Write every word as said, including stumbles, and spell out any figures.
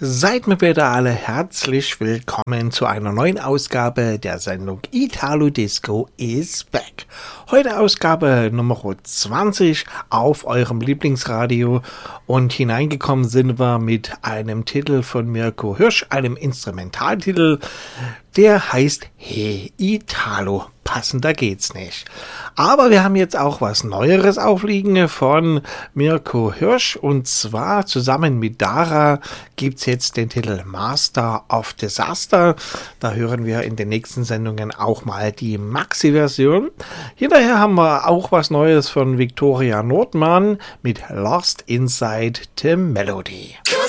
Seid mir bitte alle herzlich willkommen zu einer neuen Ausgabe der Sendung Italo Disco is Back. Heute Ausgabe Nummer zwanzig auf eurem Lieblingsradio und hineingekommen sind wir mit einem Titel von Mirko Hirsch, einem Instrumentaltitel, der heißt Hey Italo. Passender geht's nicht. Aber wir haben jetzt auch was Neueres aufliegen von Mirko Hirsch und zwar zusammen mit Dara gibt's jetzt den Titel Master of Disaster. Da hören wir in den nächsten Sendungen auch mal die Maxi-Version. Hinterher haben wir auch was Neues von Victoria Nordmann mit Lost Inside the Melody.